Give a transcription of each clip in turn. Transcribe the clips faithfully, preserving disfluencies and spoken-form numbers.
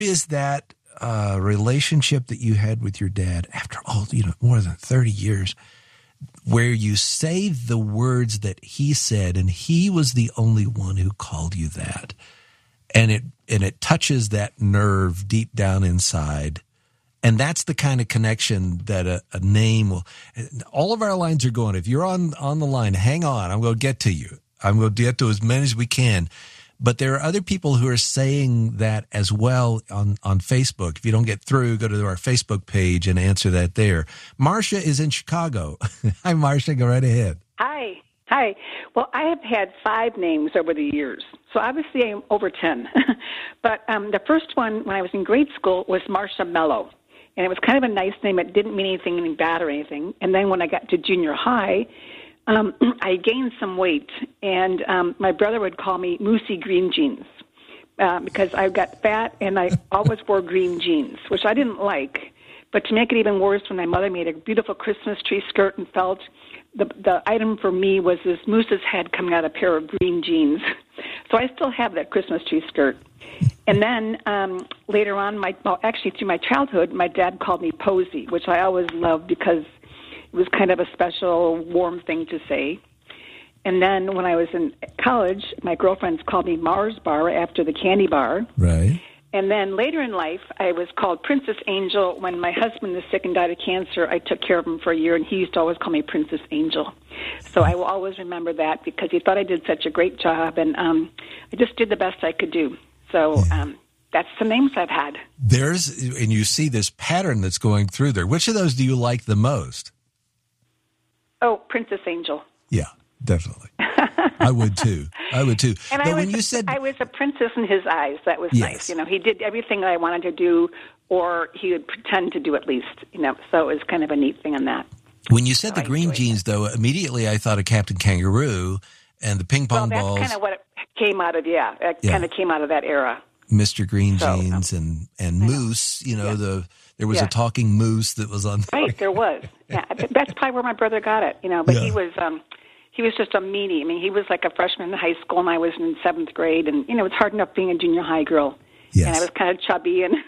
is that uh, relationship that you had with your dad after all, you know, more than thirty years, where you say the words that he said, and he was the only one who called you that. And it and it touches that nerve deep down inside. And that's the kind of connection that a, a name will. All of our lines are going. If you're on, on the line, hang on. I'm going to get to you. I'm going to get to as many as we can. But there are other people who are saying that as well on, on Facebook. If you don't get through, go to our Facebook page and answer that there. Marcia is in Chicago. Hi, Marcia. Go right ahead. Hi. Hi. Well, I have had five names over the years, so obviously I'm over ten. But um, the first one, when I was in grade school, was Marcia Mello, and it was kind of a nice name. It didn't mean anything, anything bad or anything. And then when I got to junior high, um, I gained some weight, and um, my brother would call me Moosey Green Jeans uh, because I got fat, and I always wore green jeans, which I didn't like. But to make it even worse, when my mother made a beautiful Christmas tree skirt and felt, the the item for me was this moose's head coming out of a pair of green jeans. So I still have that Christmas tree skirt. And then um, later on, my well, actually through my childhood, my dad called me Posy, which I always loved because it was kind of a special, warm thing to say. And then when I was in college, my girlfriends called me Mars Bar after the candy bar. Right. And then later in life, I was called Princess Angel. When my husband was sick and died of cancer, I took care of him for a year, and he used to always call me Princess Angel. So I will always remember that because he thought I did such a great job, and um, I just did the best I could do. So um, that's the names I've had. There's, and you see this pattern that's going through there. Which of those do you like the most? Oh, Princess Angel. Yeah, definitely. I would too. I would too. And but I was, when you said I was a princess in his eyes, that was yes. nice. You know, he did everything that I wanted to do, or he would pretend to do at least. You know, so it was kind of a neat thing on that. When you said so the green jeans, though, immediately I thought of Captain Kangaroo and the ping pong well, balls. That's kind of what it came out of. Yeah, it yeah. kind of came out of that era. Mister Green so, Jeans um, and and Moose. You know, yeah. the there was yeah. a talking moose that was on. Right, there was. Yeah, that's probably where my brother got it. You know, but yeah. he was. Um, He was just a meanie. I mean, he was like a freshman in high school, and I was in seventh grade. And, you know, it's hard enough being a junior high girl. Yes. And I was kind of chubby, and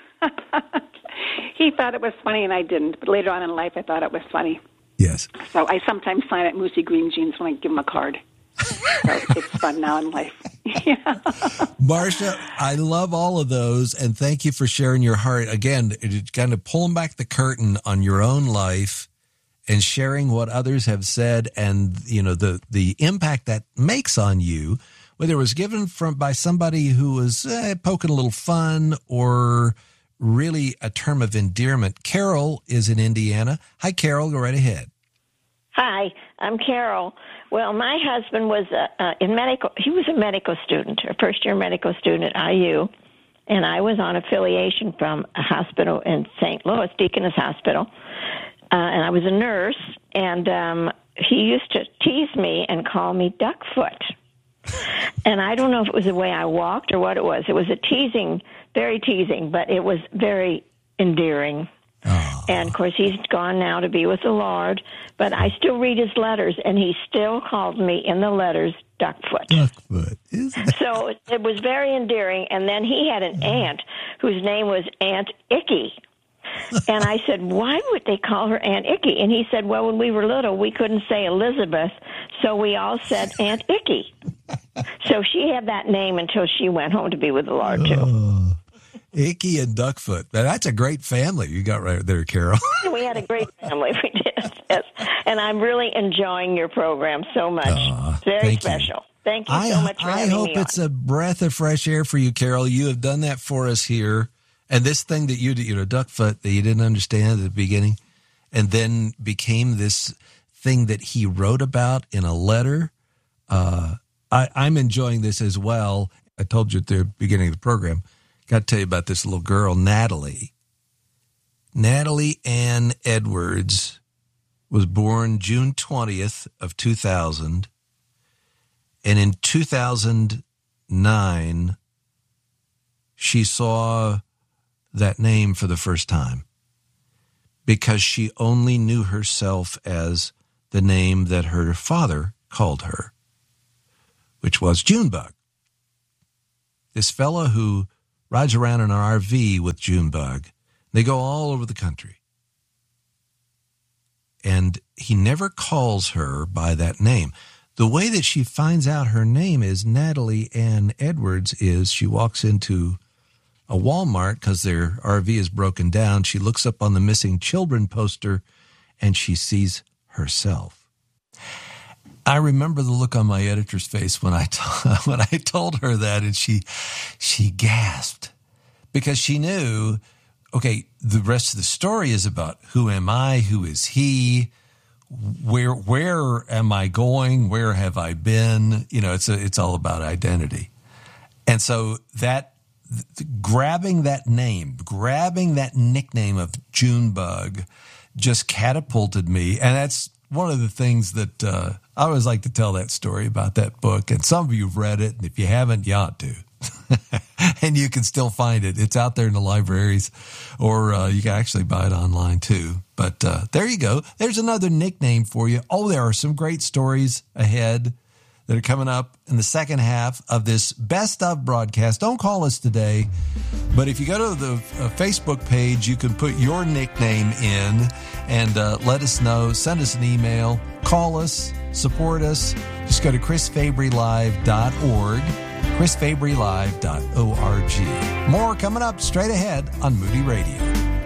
he thought it was funny, and I didn't. But later on in life, I thought it was funny. Yes. So I sometimes sign at Moosey Green Jeans when I give him a card. So it's fun now in life. Yeah. Marcia, I love all of those, and thank you for sharing your heart. Again, it kind of pulling back the curtain on your own life and sharing what others have said, and you know the the impact that makes on you, whether it was given from by somebody who was eh, poking a little fun or really a term of endearment. Carol is in Indiana. Hi, Carol. Go right ahead. Hi, I'm Carol. Well, my husband was uh, uh, in medical. He was a medical student, a first year medical student at I U, and I was on affiliation from a hospital in Saint Louis, Deaconess Hospital. Uh, and I was a nurse, and um, he used to tease me and call me Duckfoot. And I don't know if it was the way I walked or what it was. It was a teasing, very teasing, but it was very endearing. Oh. And, of course, he's gone now to be with the Lord, but I still read his letters, and he still called me in the letters Duckfoot. Duckfoot. Isn't that... So it, it was very endearing. And then he had an aunt whose name was Aunt Icky. And I said, why would they call her Aunt Icky? And he said, well, when we were little, we couldn't say Elizabeth, so we all said Aunt Icky. So she had that name until she went home to be with the Lord, too. Oh, Icky and Duckfoot. That's a great family you got right there, Carol. We had a great family. We did, yes. And I'm really enjoying your program so much. Uh, Very thank special. You. Thank you I, so much for I having hope me it's on. a breath of fresh air for you, Carol. You have done that for us here. And this thing that you did, you know, Duckfoot, that you didn't understand at the beginning, and then became this thing that he wrote about in a letter. Uh, I, I'm enjoying this as well. I told you at the beginning of the program, got to tell you about this little girl, Natalie. Natalie Ann Edwards was born June twentieth of two thousand. And in two thousand nine, she saw that name for the first time because she only knew herself as the name that her father called her, which was Junebug. This fellow who rides around in an R V with Junebug. They go all over the country. And he never calls her by that name. The way that she finds out her name is Natalie Ann Edwards is she walks into a Walmart because their R V is broken down. She looks up on the missing children poster and she sees herself. I remember the look on my editor's face when I t- when I told her that, and she she gasped because she knew, okay, the rest of the story is about who am I, who is he, where where am I going, where have I been? You know, it's a, it's all about identity. And so that th- grabbing that name, grabbing that nickname of Junebug just catapulted me. And that's one of the things that uh, I always like to tell that story about that book. And some of you have read it, and if you haven't, you ought to. And you can still find it. It's out there in the libraries, or uh, you can actually buy it online too. But uh, there you go. There's another nickname for you. Oh, there are some great stories ahead that are coming up in the second half of this Best Of broadcast. Don't call us today, but if you go to the uh, Facebook page, you can put your nickname in and uh, let us know. Send us an email. Call us. Support us. Just go to chris fabry live dot org. chris fabry live dot org. More coming up straight ahead on Moody Radio.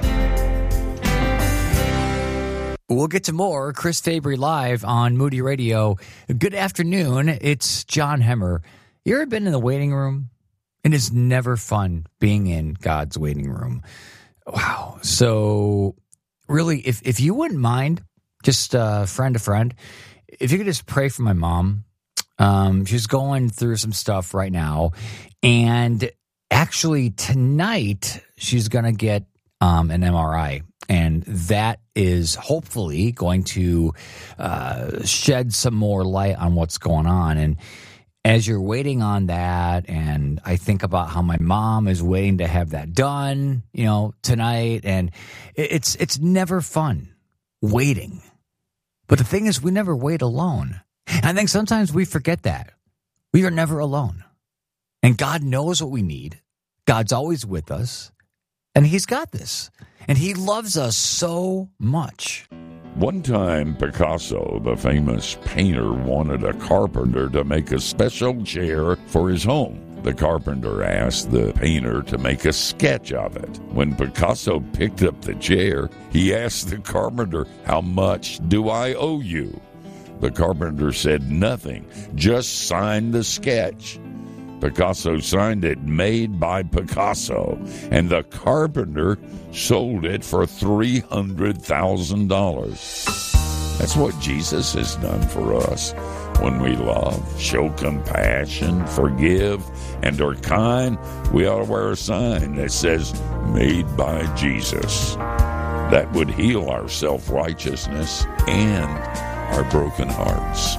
We'll get to more Chris Fabry Live on Moody Radio. Good afternoon. It's John Hemmer. You ever been in the waiting room? It is never fun being in God's waiting room. Wow. So really, if, if you wouldn't mind, just uh, friend to friend, if you could just pray for my mom. Um, she's going through some stuff right now. And actually tonight, she's going to get um, an M R I. And that is hopefully going to uh, shed some more light on what's going on. And as you're waiting on that, and I think about how my mom is waiting to have that done, you know, tonight, and it's it's never fun waiting. But the thing is, we never wait alone. I think sometimes we forget that. We are never alone. And God knows what we need. God's always with us. And He's got this. And He loves us so much. One time, Picasso, the famous painter, wanted a carpenter to make a special chair for his home. The carpenter asked the painter to make a sketch of it. When Picasso picked up the chair, he asked the carpenter, "How much do I owe you?" The carpenter said nothing, just signed the sketch. Picasso signed it, made by Picasso, and the carpenter sold it for three hundred thousand dollars. That's what Jesus has done for us. When we love, show compassion, forgive, and are kind, we ought to wear a sign that says, "Made by Jesus." That would heal our self-righteousness and our broken hearts.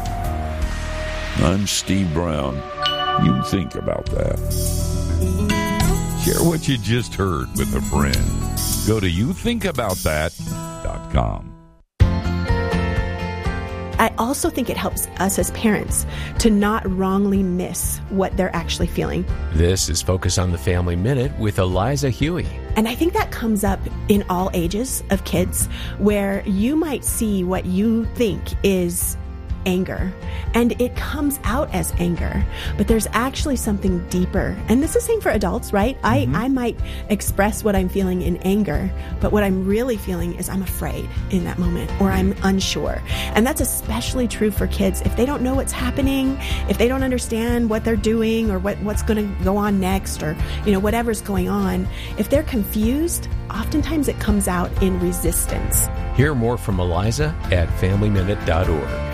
I'm Steve Brown. You think about that. Share what you just heard with a friend. Go to you think about that dot com. I also think it helps us as parents to not wrongly miss what they're actually feeling. This is Focus on the Family Minute with Eliza Huey. And I think that comes up in all ages of kids, where you might see what you think is anger, and it comes out as anger, but there's actually something deeper. And this is the same for adults, right? Mm-hmm. I, I might express what I'm feeling in anger, but what I'm really feeling is I'm afraid in that moment, or I'm unsure. And that's especially true for kids. If they don't know what's happening, if they don't understand what they're doing, or what, what's going to go on next, or, you know, whatever's going on, if they're confused, oftentimes it comes out in resistance. Hear more from Eliza at family minute dot org.